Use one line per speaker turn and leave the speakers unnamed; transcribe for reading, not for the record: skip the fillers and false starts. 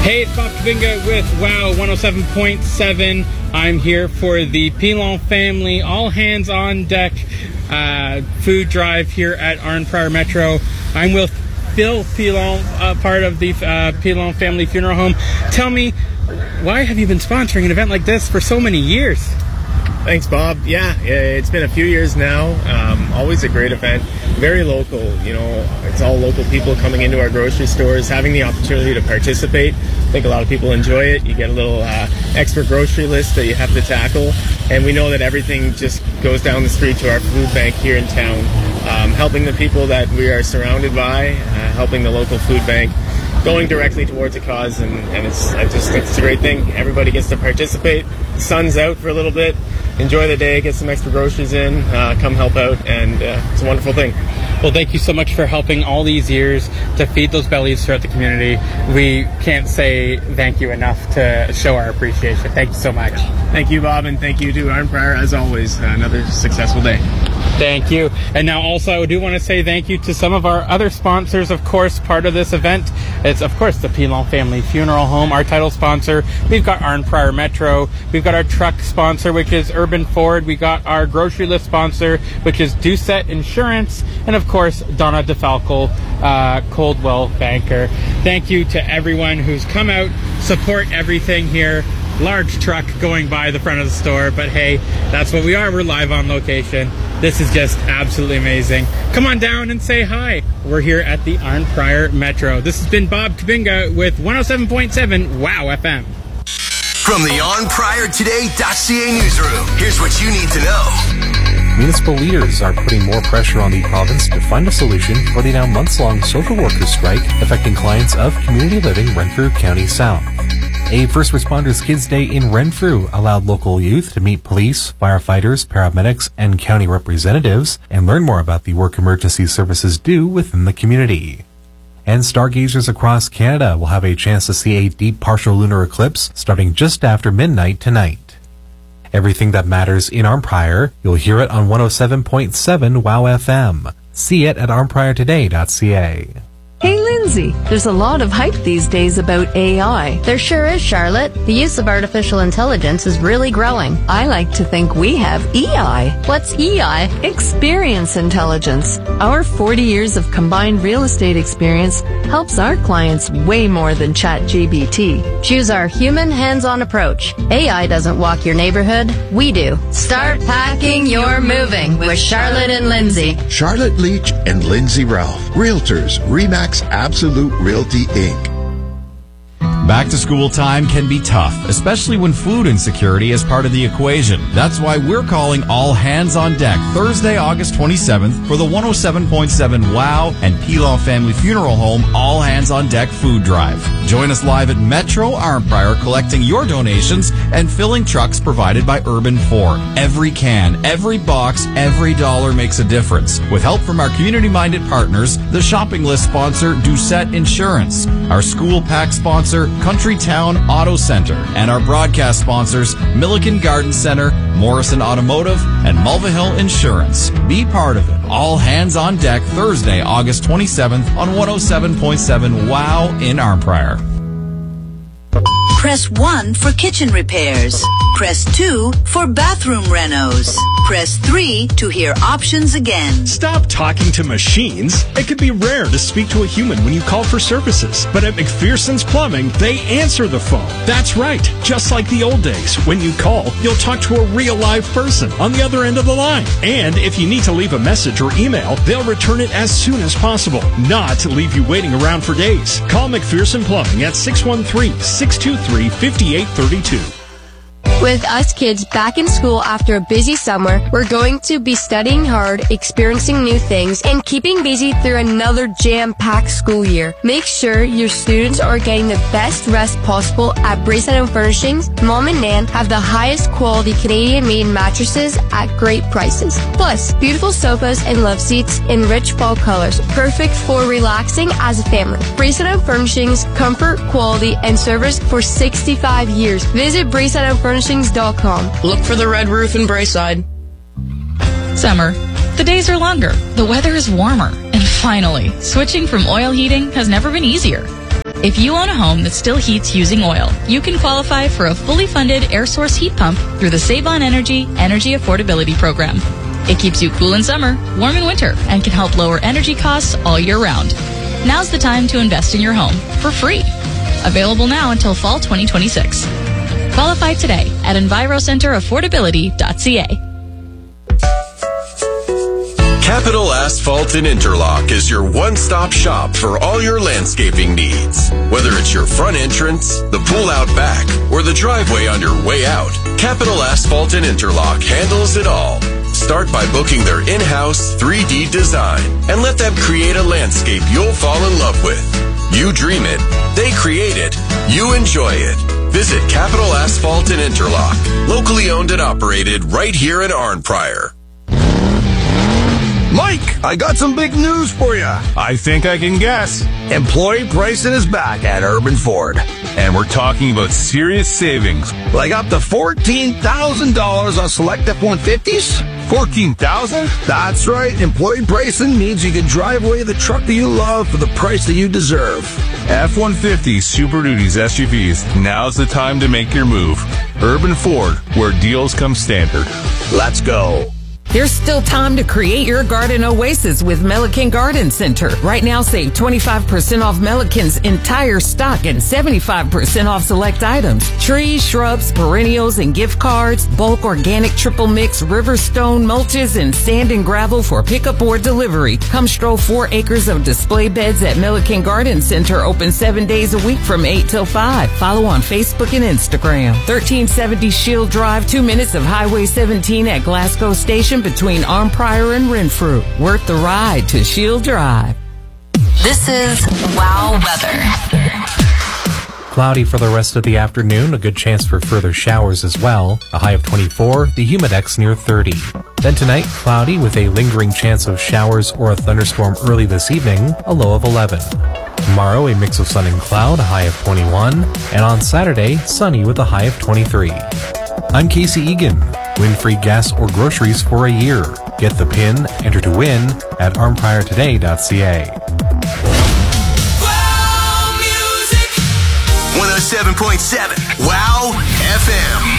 Hey, it's Bob Kabinga with WOW 107.7. I'm here for the Pilon family all hands on deck food drive here at Arnprior Metro. I'm with Phil Pilon, part of the Pilon family funeral home. Tell me, why have you been sponsoring an event like this for so many years?
Thanks, Bob. Yeah, it's been a few years now. Always a great event. Very local, it's all local people coming into our grocery stores, having the opportunity to participate. I think a lot of people enjoy it. You get a little extra grocery list that you have to tackle. And we know that everything just goes down the street to our food bank here in town, helping the people that we are surrounded by, helping the local food bank, going directly towards a cause, and it's a great thing. Everybody gets to participate. The sun's out for a little bit. Enjoy the day, get some extra groceries in, come help out, and it's a wonderful thing.
Well, thank you so much for helping all these years to feed those bellies throughout the community. We can't say thank you enough to show our appreciation. Thank you so much.
Thank you, Bob, and thank you to Arnprior, as always. Another successful day.
Thank you. And now also I do want to say thank you to some of our other sponsors, of course, part of this event. It's, of course, the Pilon Family Funeral Home, our title sponsor. We've got Arnprior Metro. We've got our truck sponsor, which is Urban Ford. We got our grocery list sponsor, which is Doucette Insurance. And, of course, Donna DeFalco, Coldwell Banker. Thank you to everyone who's come out, support everything here. Large truck going by the front of the store, but hey, that's what we are. We're live on location. This is just absolutely amazing. Come on down and say hi. We're here at the Arnprior Metro. This has been Bob Kabinga with 107.7 WOW FM.
From the ArnpriorToday.ca newsroom, here's what you need to know.
Municipal leaders are putting more pressure on the province to find a solution for the now months-long social workers strike affecting clients of Community Living Renfrew County South. A First Responders Kids Day in Renfrew allowed local youth to meet police, firefighters, paramedics, and county representatives and learn more about the work emergency services do within the community. And stargazers across Canada will have a chance to see a deep partial lunar eclipse starting just after midnight tonight. Everything that matters in Arnprior, you'll hear it on 107.7 WOW FM. See it at arnpriortoday.ca.
Hey Lindsay, there's a lot of hype these days about AI.
There sure is, Charlotte. The use of artificial intelligence is really growing.
I like to think we have EI.
What's EI?
Experience intelligence. Our 40 years of combined real estate experience helps our clients way more than ChatGPT.
Choose our human hands-on approach. AI doesn't walk your neighborhood, we do. Start packing your moving with Charlotte and Lindsay.
Charlotte Leach and Lindsay Ralph, Realtors, RE/MAX Absolute Realty, Inc.
Back to school time can be tough, especially when food insecurity is part of the equation. That's why we're calling all hands on deck Thursday, August 27th for the 107.7 WOW and Pilon Family Funeral Home All Hands on Deck Food Drive. Join us live at Metro Arnprior collecting your donations and filling trucks provided by Urban Ford. Every can, every box, every dollar makes a difference. With help from our community-minded partners, the shopping list sponsor Doucette Insurance, our school pack sponsor Country Town Auto Center, and our broadcast sponsors Milliken Garden Center, Morrison Automotive, and Mulvihill Insurance. Be part of it. All hands on deck Thursday, August 27th on 107.7 WOW in Arnprior.
Press 1 for kitchen repairs. Press 2 for bathroom renos. Press 3 to hear options again.
Stop talking to machines. It can be rare to speak to a human when you call for services. But at McPherson's Plumbing, they answer the phone. That's right. Just like the old days. When you call, you'll talk to a real live person on the other end of the line. And if you need to leave a message or email, they'll return it as soon as possible. Not to leave you waiting around for days. Call McPherson Plumbing at 613-623-5832.
With us kids back in school after a busy summer, we're going to be studying hard, experiencing new things, and keeping busy through another jam-packed school year. Make sure your students are getting the best rest possible at Bracelet Furnishings. Mom and Nan have the highest quality Canadian-made mattresses at great prices. Plus, beautiful sofas and love seats in rich fall colors, perfect for relaxing as a family. Bracelet Furnishings, comfort, quality, and service for 65 years. Visit BraceletFurnishings.com.
Look for the red roof in Braeside.
Summer. The days are longer, the weather is warmer, and finally, switching from oil heating has never been easier. If you own a home that still heats using oil, you can qualify for a fully funded air source heat pump through the Save on Energy Energy Affordability Program. It keeps you cool in summer, warm in winter, and can help lower energy costs all year round. Now's the time to invest in your home for free. Available now until fall 2026. Qualify today at EnviroCenterAffordability.ca.
Capital Asphalt and Interlock is your one-stop shop for all your landscaping needs. Whether it's your front entrance, the pool out back, or the driveway on your way out, Capital Asphalt and Interlock handles it all. Start by booking their in-house 3D design and let them create a landscape you'll fall in love with. You dream it, they create it, you enjoy it. Visit Capital Asphalt and Interlock, locally owned and operated right here in Arnprior.
Mike, I got some big news for you.
I think I can guess.
Employee pricing is back at Urban Ford.
And we're talking about serious savings.
Like up to $14,000 on select F-150s?
$14,000?
That's right. Employee pricing means you can drive away the truck that you love for the price that you deserve.
F-150s, Super Duties, SUVs. Now's the time to make your move. Urban Ford, where deals come standard.
Let's go.
There's still time to create your garden oasis with Melican Garden Center. Right now, save 25% off Melican's entire stock and 75% off select items. Trees, shrubs, perennials, and gift cards, bulk organic triple mix, Riverstone mulches, and sand and gravel for pickup or delivery. Come stroll 4 acres of display beds at Melican Garden Center, open 7 days a week from 8 till 5. Follow on Facebook and Instagram. 1370 Shield Drive, 2 minutes of Highway 17 at Glasgow Station, between Arnprior and Renfrew. Worth the ride to Shield Drive.
This is Wow Weather.
Cloudy for the rest of the afternoon, a good chance for further showers as well. A high of 24, the humidex near 30. Then tonight, cloudy with a lingering chance of showers or a thunderstorm early this evening, a low of 11. Tomorrow, a mix of sun and cloud, a high of 21. And on Saturday, sunny with a high of 23. I'm Casey Egan. Win-free gas or groceries for a year. Get the PIN, enter to win at arnpriortoday.ca.
Wow Music 107.7 Wow FM.